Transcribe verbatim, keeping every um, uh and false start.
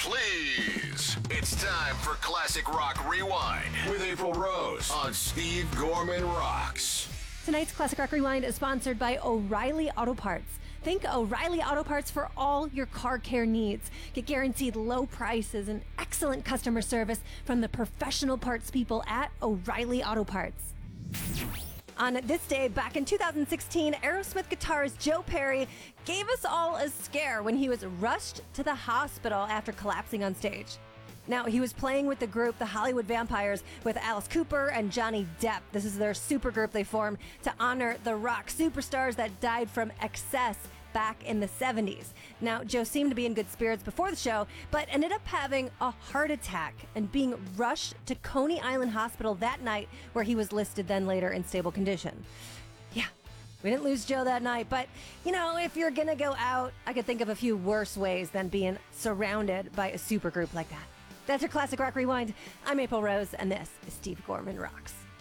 please. It's time for Classic Rock Rewind with April Rose on Steve Gorman Rocks. Tonight's Classic Rock Rewind is sponsored by O'Reilly Auto Parts. Think O'Reilly Auto Parts for all your car care needs. Get guaranteed low prices and excellent customer service from the professional parts people at O'Reilly Auto Parts. On this day, back in two thousand sixteen, Aerosmith guitarist Joe Perry gave us all a scare when he was rushed to the hospital after collapsing on stage. Now, he was playing with the group The Hollywood Vampires with Alice Cooper and Johnny Depp. This is their supergroup they formed to honor the rock superstars that died from excess back in the seventies. Now, Joe seemed to be in good spirits before the show, but ended up having a heart attack and being rushed to Coney Island Hospital that night, where he was listed then later in stable condition. Yeah, we didn't lose Joe that night, but, you know, if you're gonna go out, I could think of a few worse ways than being surrounded by a supergroup like that. That's your Classic Rock Rewind. I'm April Rose, and this is Steve Gorman Rocks.